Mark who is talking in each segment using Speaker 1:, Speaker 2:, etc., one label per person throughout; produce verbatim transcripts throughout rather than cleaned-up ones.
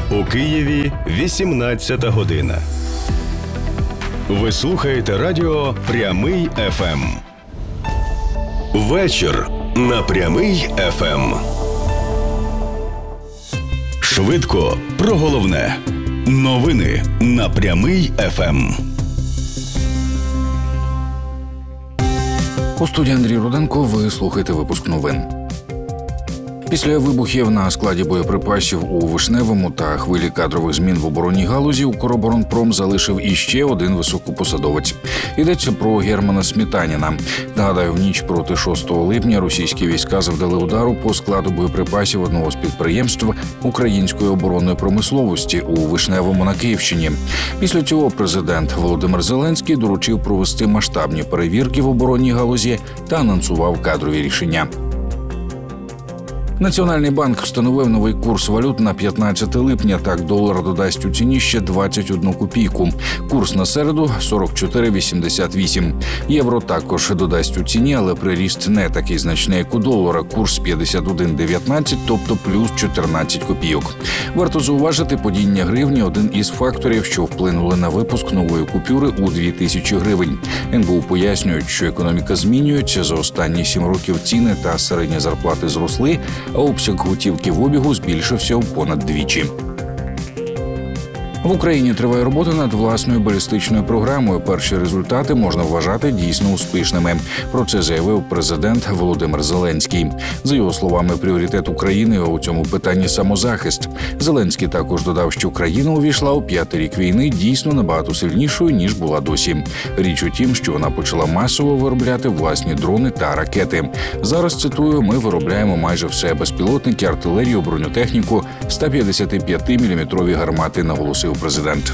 Speaker 1: У Києві вісімнадцята година. Ви слухаєте радіо «Прямий еф ем». Вечір на «Прямий еф ем». Швидко про головне. Новини на «Прямий еф ем».
Speaker 2: У студії Андрій Руденко, ви слухаєте випуск новин. Після вибухів на складі боєприпасів у Вишневому та хвилі кадрових змін в оборонній галузі «Укроборонпром» залишив іще один високопосадовець. Йдеться про Германа Сметаніна. Нагадаю, в ніч проти шостого липня російські війська завдали удару по складу боєприпасів одного з підприємств української оборонної промисловості у Вишневому на Київщині. Після цього президент Володимир Зеленський доручив провести масштабні перевірки в оборонній галузі та анонсував кадрові рішення. Національний банк встановив новий курс валют на п'ятнадцяте липня. Так, долар додасть у ціні ще двадцять одну копійку. Курс на середу – сорок чотири вісімдесят вісім. Євро також додасть у ціні, але приріст не такий значний, як у долара. Курс п'ятдесят один дев'ятнадцять, тобто плюс чотирнадцять копійок. Варто зауважити, падіння гривні – один із факторів, що вплинули на випуск нової купюри у дві тисячі гривень. ен бе у пояснюють, що економіка змінюється. За останні сім років ціни та середні зарплати зросли, а обсяг готівки в обігу збільшився у понад двічі. В Україні триває робота над власною балістичною програмою. Перші результати можна вважати дійсно успішними. Про це заявив президент Володимир Зеленський. За його словами, пріоритет України у цьому питанні – самозахист. Зеленський також додав, що країна увійшла у п'ятий рік війни дійсно набагато сильнішою, ніж була досі. Річ у тім, що вона почала масово виробляти власні дрони та ракети. Зараз, цитую, ми виробляємо майже все – безпілотники, артилерію, бронетехніку, сто п'ятдесят п'ять міліметрові гармати, наголосив президент.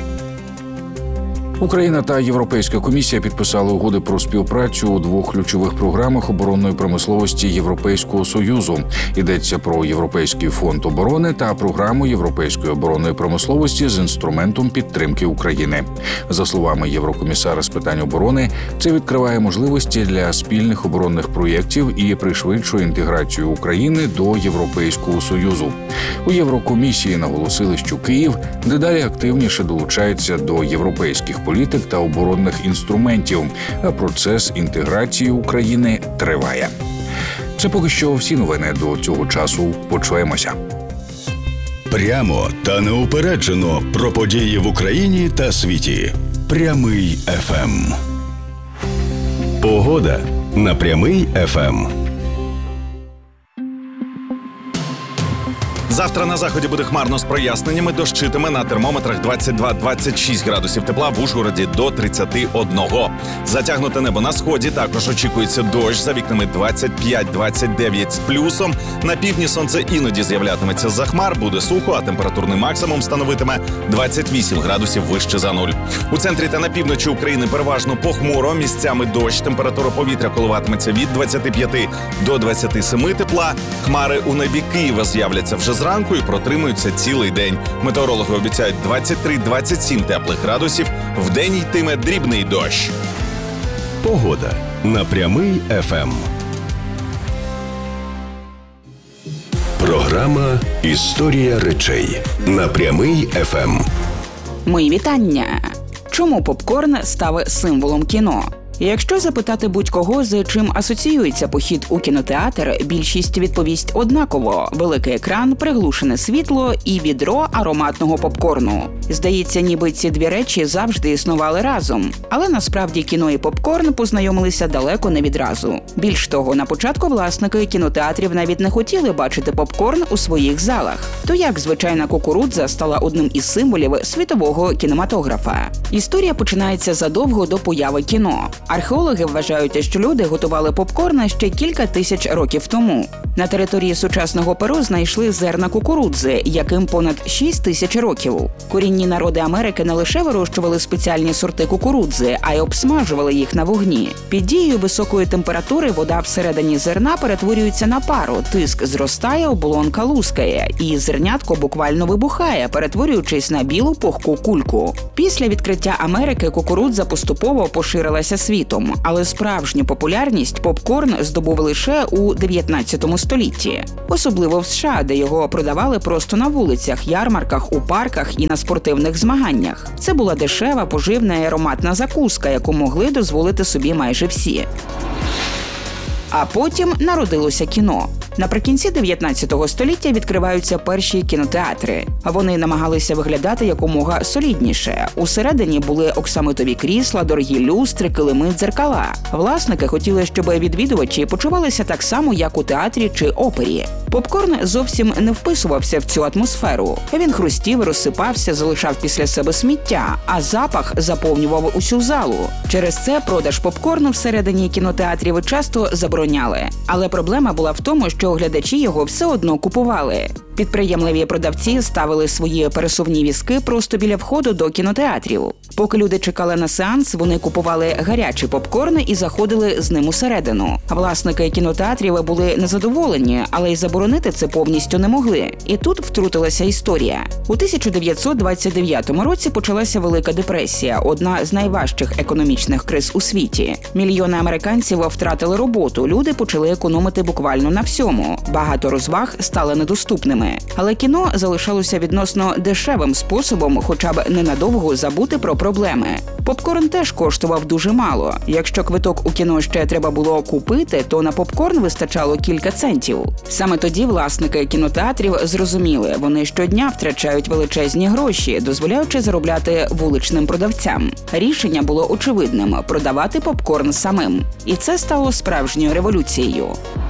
Speaker 2: Україна та Європейська комісія підписали угоди про співпрацю у двох ключових програмах оборонної промисловості Європейського Союзу. Йдеться про Європейський фонд оборони та програму Європейської оборонної промисловості з інструментом підтримки України. За словами Єврокомісара з питань оборони, це відкриває можливості для спільних оборонних проєктів і пришвидшує інтеграцію України до Європейського Союзу. У Єврокомісії наголосили, що Київ дедалі активніше долучається до європейських політик та оборонних інструментів, а процес інтеграції України триває. Це поки що всі новини до цього часу. Почуємося.
Speaker 1: Прямо та неупереджено про події в Україні та світі. Прямий еф ем. Погода на Прямий еф ем.
Speaker 3: Завтра на заході буде хмарно з проясненнями, дощитиме, на термометрах двадцять два - двадцять шість градусів тепла, в Ужгороді до тридцять один. Затягнуте небо на сході, також очікується дощ, за вікнами двадцять п'ять - двадцять дев'ять з плюсом. На півдні сонце іноді з'являтиметься з-за хмар, буде сухо, а температурний максимум становитиме двадцять вісім градусів вище за нуль. У центрі та на півночі України переважно похмуро, місцями дощ, температура повітря коливатиметься від двадцяти п'яти до двадцяти семи тепла. Хмари у небі Києва з'являться вже зранку і протримуються цілий день. Метеорологи обіцяють двадцять три - двадцять сім теплих градусів. Вдень йтиме дрібний дощ.
Speaker 1: Погода на Прямий еф ем. Програма «Історія речей» на Прямий еф ем.
Speaker 4: Мої вітання! Чому попкорн став символом кіно? Якщо запитати будь-кого, з чим асоціюється похід у кінотеатр, більшість відповість однаково – великий екран, приглушене світло і відро ароматного попкорну. Здається, ніби ці дві речі завжди існували разом. Але насправді кіно і попкорн познайомилися далеко не відразу. Більш того, на початку власники кінотеатрів навіть не хотіли бачити попкорн у своїх залах. То як звичайна кукурудза стала одним із символів світового кінематографа? Історія починається задовго до появи кіно. Археологи вважають, що люди готували попкорн ще кілька тисяч років тому. На території сучасного Перу знайшли зерна кукурудзи, яким понад шість тисяч років. Коріння корінні народи Америки не лише вирощували спеціальні сорти кукурудзи, а й обсмажували їх на вогні. Під дією високої температури вода всередині зерна перетворюється на пару, тиск зростає, оболонка лускає, і зернятко буквально вибухає, перетворюючись на білу пухку кульку. Після відкриття Америки кукурудза поступово поширилася світом, але справжню популярність попкорн здобув лише у дев'ятнадцятому столітті. Особливо в США, де його продавали просто на вулицях, ярмарках, у парках і на спортивних змаганнях. Це була дешева, поживна і ароматна закуска, яку могли дозволити собі майже всі. А потім народилося кіно. Наприкінці дев'ятнадцятого століття відкриваються перші кінотеатри. Вони намагалися виглядати якомога солідніше. Усередині були оксамитові крісла, дорогі люстри, килими, дзеркала. Власники хотіли, щоб відвідувачі почувалися так само, як у театрі чи опері. Попкорн зовсім не вписувався в цю атмосферу. Він хрустів, розсипався, залишав після себе сміття, а запах заповнював усю залу. Через це продаж попкорну всередині кінотеатрів часто забороняли. Але проблема була в тому, що глядачі його все одно купували. Підприємливі продавці ставили свої пересувні візки просто біля входу до кінотеатрів. Поки люди чекали на сеанс, вони купували гарячі попкорни і заходили з ним усередину. Власники кінотеатрів були незадоволені, але й заборонити це повністю не могли. І тут втрутилася історія. У тисяча дев'ятсот двадцять дев'ятому році почалася Велика депресія, одна з найважчих економічних криз у світі. Мільйони американців втратили роботу, люди почали економити буквально на всьому. Багато розваг стали недоступними. Але кіно залишалося відносно дешевим способом хоча б ненадовго забути про проблеми. Попкорн теж коштував дуже мало. Якщо квиток у кіно ще треба було купити, то на попкорн вистачало кілька центів. Саме тоді власники кінотеатрів зрозуміли, вони щодня втрачають величезні гроші, дозволяючи заробляти вуличним продавцям. Рішення було очевидним – продавати попкорн самим. І це стало справжньою революцією.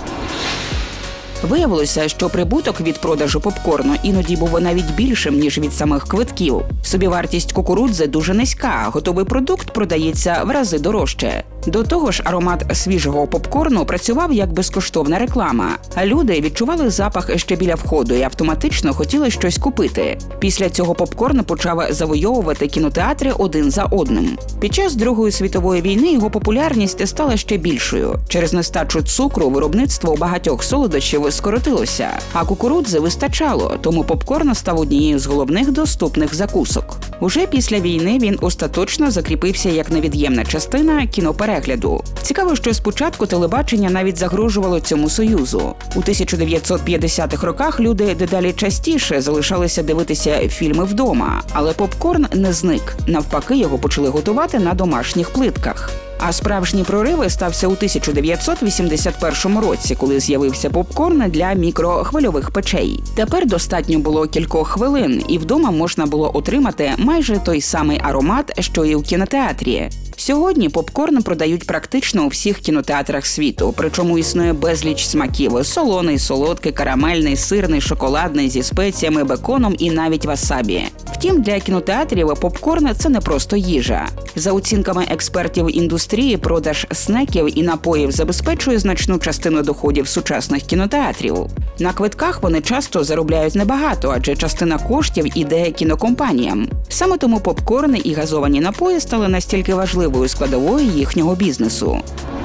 Speaker 4: Виявилося, що прибуток від продажу попкорну іноді був навіть більшим, ніж від самих квитків. Собівартість кукурудзи дуже низька, готовий продукт продається в рази дорожче. До того ж, аромат свіжого попкорну працював як безкоштовна реклама. А люди відчували запах ще біля входу і автоматично хотіли щось купити. Після цього попкорн почав завойовувати кінотеатри один за одним. Під час Другої світової війни його популярність стала ще більшою. Через нестачу цукру виробництво у багатьох солодощів скоротилося, а кукурудзи вистачало, тому попкорн став однією з головних доступних закусок. Уже після війни він остаточно закріпився як невід'ємна частина кіноперегляду. Цікаво, що спочатку телебачення навіть загрожувало цьому союзу. У тисяча дев'ятсот п'ятдесятих роках люди дедалі частіше залишалися дивитися фільми вдома, але попкорн не зник. Навпаки, його почали готувати на домашніх плитках. А справжній прорив стався у тисяча дев'ятсот вісімдесят першому році, коли з'явився попкорн для мікрохвильових печей. Тепер достатньо було кількох хвилин, і вдома можна було отримати майже той самий аромат, що і у кінотеатрі. Сьогодні попкорн продають практично у всіх кінотеатрах світу, причому існує безліч смаків – солоний, солодкий, карамельний, сирний, шоколадний, зі спеціями, беконом і навіть васабі. Втім, для кінотеатрів попкорн – це не просто їжа. За оцінками експертів індустрії, продаж снеків і напоїв забезпечує значну частину доходів сучасних кінотеатрів. На квитках вони часто заробляють небагато, адже частина коштів іде кінокомпаніям. Саме тому попкорн і газовані напої стали настільки важливою складовою їхнього бізнесу.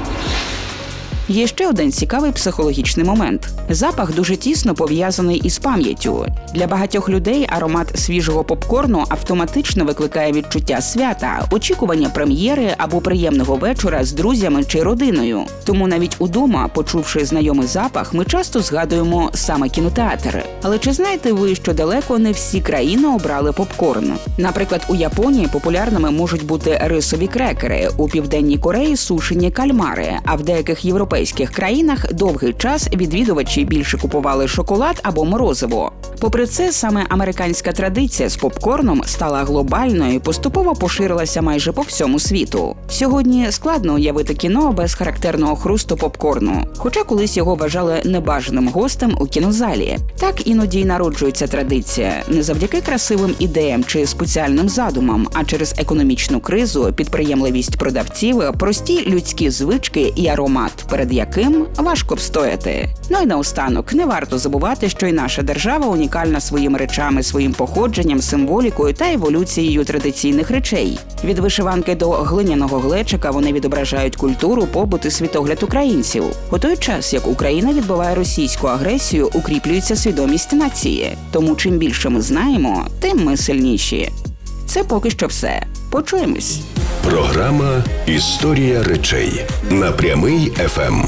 Speaker 4: Є ще один цікавий психологічний момент. Запах дуже тісно пов'язаний із пам'яттю. Для багатьох людей аромат свіжого попкорну автоматично викликає відчуття свята, очікування прем'єри або приємного вечора з друзями чи родиною. Тому навіть удома, почувши знайомий запах, ми часто згадуємо саме кінотеатр. Але чи знаєте ви, що далеко не всі країни обрали попкорн? Наприклад, у Японії популярними можуть бути рисові крекери, у Південній Кореї – сушені кальмари, а в деяких європейських В європейських країнах довгий час відвідувачі більше купували шоколад або морозиво. Попри це, саме американська традиція з попкорном стала глобальною і поступово поширилася майже по всьому світу. Сьогодні складно уявити кіно без характерного хрусту попкорну, хоча колись його вважали небажаним гостем у кінозалі. Так іноді й народжується традиція не завдяки красивим ідеям чи спеціальним задумам, а через економічну кризу, підприємливість продавців, прості людські звички і аромат перед яким важко встояти. Ну і наостанок, не варто забувати, що й наша держава унікальна своїми речами, своїм походженням, символікою та еволюцією традиційних речей. Від вишиванки до глиняного глечика вони відображають культуру, побут і світогляд українців. У той час, як Україна відбиває російську агресію, укріплюється свідомість нації. Тому чим більше ми знаємо, тим ми сильніші. Це поки що все. Почуємось.
Speaker 1: Програма «Історія речей» на Прямий еф ем.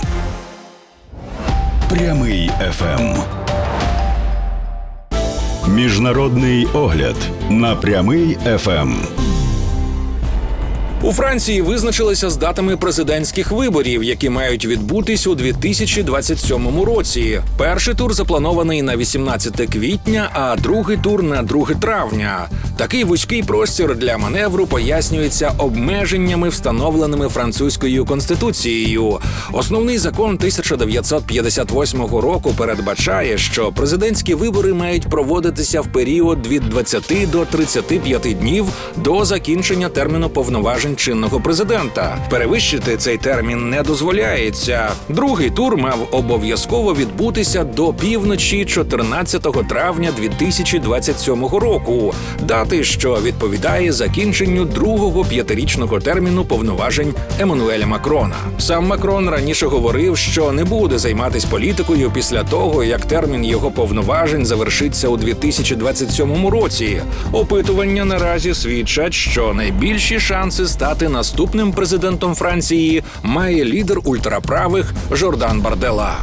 Speaker 1: Прямий еф ем. Міжнародний огляд на Прямий еф ем.
Speaker 5: У Франції визначилися з датами президентських виборів, які мають відбутись у дві тисячі двадцять сьомому році. Перший тур запланований на вісімнадцяте квітня, а другий тур на друге травня. Такий вузький простір для маневру пояснюється обмеженнями, встановленими французькою конституцією. Основний закон тисяча дев'ятсот п'ятдесят восьмого року передбачає, що президентські вибори мають проводитися в період від двадцяти до тридцяти п'яти днів до закінчення терміну повноважень чинного президента. Перевищити цей термін не дозволяється. Другий тур мав обов'язково відбутися до півночі чотирнадцятого травня дві тисячі двадцять сьомого року, дати, що відповідає закінченню другого п'ятирічного терміну повноважень Еммануеля Макрона. Сам Макрон раніше говорив, що не буде займатися політикою після того, як термін його повноважень завершиться у дві тисячі двадцять сьомому році. Опитування наразі свідчать, що найбільші шанси стати наступним президентом Франції має лідер ультраправих Жордан Бардела.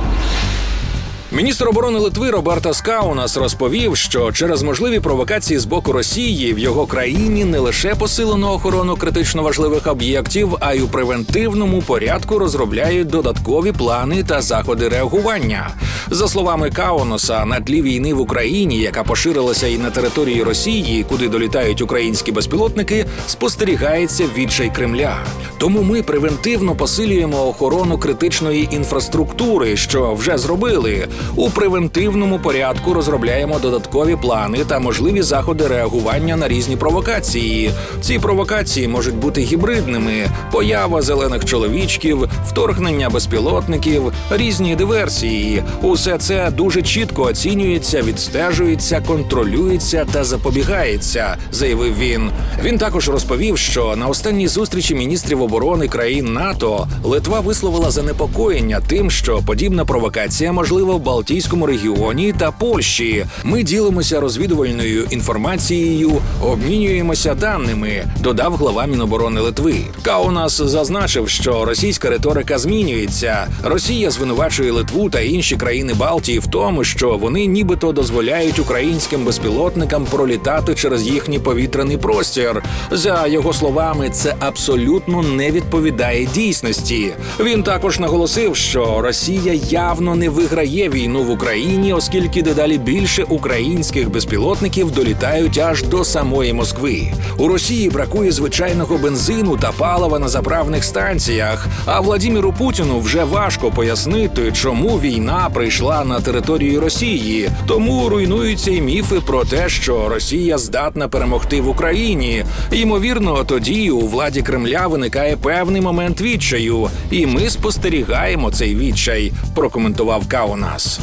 Speaker 5: Міністр оборони Литви Робертас Каунас розповів, що через можливі провокації з боку Росії в його країні не лише посилено охорону критично важливих об'єктів, а й у превентивному порядку розробляють додаткові плани та заходи реагування. За словами Каунаса, на тлі війни в Україні, яка поширилася і на території Росії, куди долітають українські безпілотники, спостерігається відчай Кремля. Тому ми превентивно посилюємо охорону критичної інфраструктури, що вже зробили. У превентивному порядку розробляємо додаткові плани та можливі заходи реагування на різні провокації. Ці провокації можуть бути гібридними: поява зелених чоловічків, вторгнення безпілотників, різні диверсії. Усе це дуже чітко оцінюється, відстежується, контролюється та запобігається, заявив він. Він також розповів, що на останній зустрічі міністрів оборони країн НАТО Литва висловила занепокоєння тим, що подібна провокація можлива в Балтійському регіоні та Польщі. Ми ділимося розвідувальною інформацією, обмінюємося даними, додав глава Міноборони Литви. Каунас зазначив, що російська риторика змінюється. Росія звинувачує Литву та інші країни Балтії в тому, що вони нібито дозволяють українським безпілотникам пролітати через їхній повітряний простір. За його словами, це абсолютно не відповідає дійсності. Він також наголосив, що Росія явно не виграє війну в Україні, оскільки дедалі більше українських безпілотників долітають аж до самої Москви. У Росії бракує звичайного бензину та палива на заправних станціях, а Владіміру Путіну вже важко пояснити, чому війна прийшла на територію Росії. Тому руйнуються й міфи про те, що Росія здатна перемогти в Україні. Ймовірно, тоді у владі Кремля виникає певний момент відчаю, і ми спостерігаємо цей відчай, прокоментував Каунас.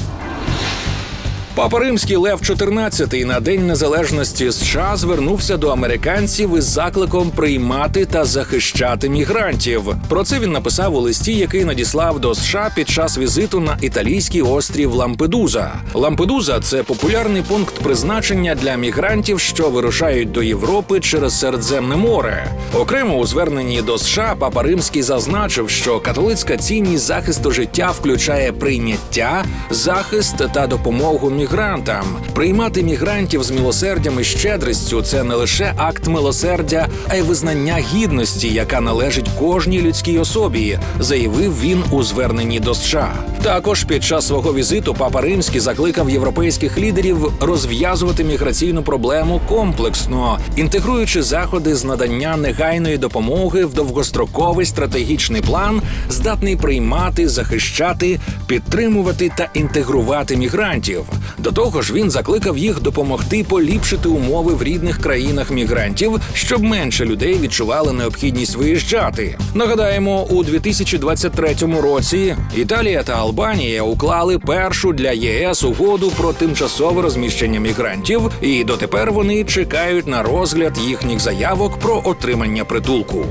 Speaker 5: Папа Римський Лев чотирнадцятий на День Незалежності США звернувся до американців із закликом приймати та захищати мігрантів. Про це він написав у листі, який надіслав до США під час візиту на італійський острів Лампедуза. Лампедуза – це популярний пункт призначення для мігрантів, що вирушають до Європи через Середземне море. Окремо у зверненні до США Папа Римський зазначив, що католицька цінність захисту життя включає прийняття, захист та допомогу мігрантам. Приймати мігрантів з милосердям і щедрістю – це не лише акт милосердя, а й визнання гідності, яка належить кожній людській особі, заявив він у зверненні до США. Також під час свого візиту Папа Римський закликав європейських лідерів розв'язувати міграційну проблему комплексно, інтегруючи заходи з надання негайної допомоги в довгостроковий стратегічний план, здатний приймати, захищати, підтримувати та інтегрувати мігрантів. До того ж, він закликав їх допомогти поліпшити умови в рідних країнах мігрантів, щоб менше людей відчували необхідність виїжджати. Нагадаємо, у дві тисячі двадцять третьому році Італія та Албанія уклали першу для ЄС угоду про тимчасове розміщення мігрантів, і дотепер вони чекають на розгляд їхніх заявок про отримання притулку.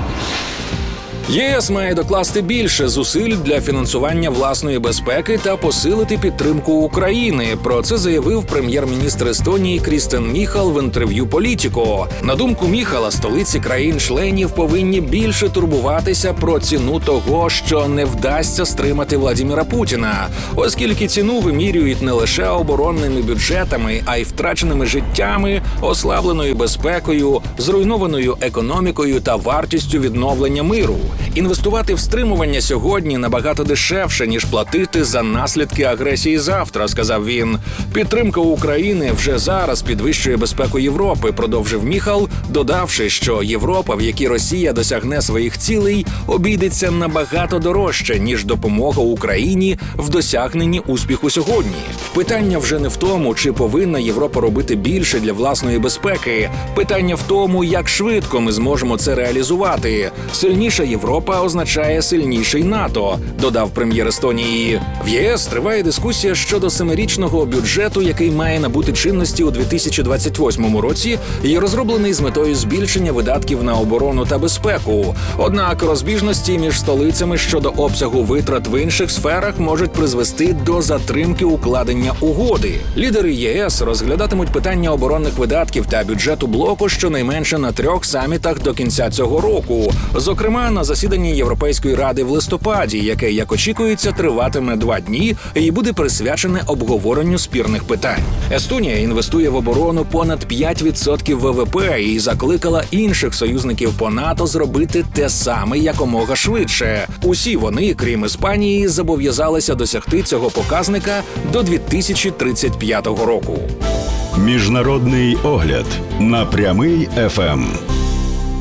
Speaker 5: ЄС має докласти більше зусиль для фінансування власної безпеки та посилити підтримку України. Про це заявив прем'єр-міністр Естонії Крістен Міхал в інтерв'ю «Політіко». На думку Міхала, столиці країн-членів повинні більше турбуватися про ціну того, що не вдасться стримати Владіміра Путіна, оскільки ціну вимірюють не лише оборонними бюджетами, а й втраченими життями, ослабленою безпекою, зруйнованою економікою та вартістю відновлення миру. Інвестувати в стримування сьогодні набагато дешевше, ніж платити за наслідки агресії завтра, сказав він. Підтримка України вже зараз підвищує безпеку Європи, продовжив Міхал, додавши, що Європа, в якій Росія досягне своїх цілей, обійдеться набагато дорожче, ніж допомога Україні в досягненні успіху сьогодні. Питання вже не в тому, чи повинна Європа робити більше для власної безпеки. Питання в тому, як швидко ми зможемо це реалізувати. Сильніша Європа означає сильніший НАТО, додав прем'єр Естонії. В ЄС триває дискусія щодо семирічного бюджету, який має набути чинності у дві тисячі двадцять восьмому році і розроблений з метою збільшення видатків на оборону та безпеку. Однак розбіжності між столицями щодо обсягу витрат в інших сферах можуть призвести до затримки укладення угоди. Лідери ЄС розглядатимуть питання оборонних видатків та бюджету блоку щонайменше на трьох самітах до кінця цього року. Зокрема, на засіданні Європейської ради в листопаді, яке, як очікується, триватиме два дні і буде присвячене обговоренню спірних питань. Естонія інвестує в оборону понад п'ять відсотків ВВП і закликала інших союзників по НАТО зробити те саме якомога швидше. Усі вони, крім Іспанії, зобов'язалися досягти цього показника до дві тисячі тридцять п'ятого року.
Speaker 1: Міжнародний огляд на Прямий еф ем.